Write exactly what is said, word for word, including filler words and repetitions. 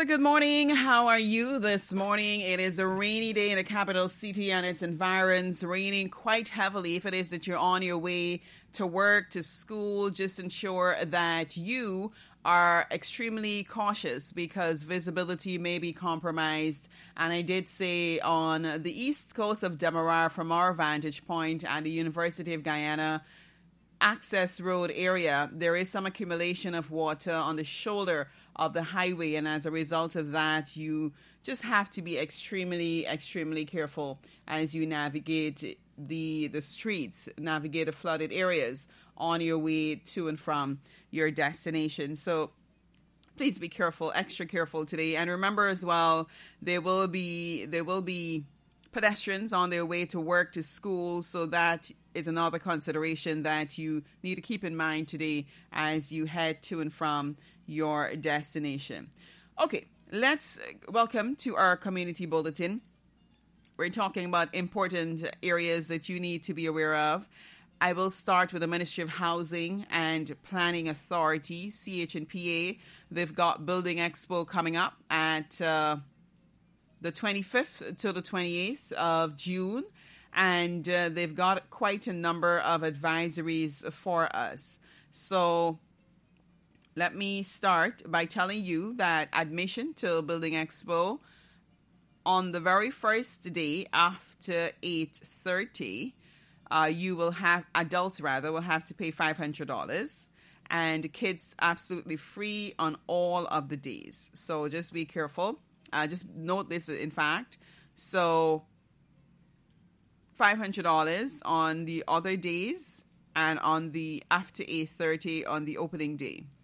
So good morning. How are you this morning? It is a rainy day in the capital city and its environs, raining quite heavily. If it is that you're on your way to work, to school, just ensure that you are extremely cautious because visibility may be compromised. And I did say on the east coast of Demerara, from our vantage point at the University of Guyana Access Road area, there is some accumulation of water on the shoulder of the highway, and as a result of that, you just have to be extremely, extremely careful as you navigate the the streets, navigate the flooded areas on your way to and from your destination. So please be careful, extra careful today, and remember as well, there will be there will be pedestrians on their way to work, to school, so that is another consideration that you need to keep in mind today as you head to and from your destination. Okay, let's welcome to our community bulletin. We're talking about important areas that you need to be aware of. I will start with the Ministry of Housing and Planning Authority, C H N P A. They've got Building Expo coming up at uh, the twenty-fifth to the twenty-eighth of June. And uh, they've got quite a number of advisories for us. So let me start by telling you that admission to Building Expo on the very first day after eight thirty, uh, you will have, adults rather, will have to pay five hundred dollars. And kids absolutely free on all of the days. So just be careful. Uh, just note this, in fact. So five hundred dollars on the other days and on the after eight thirty on the opening day.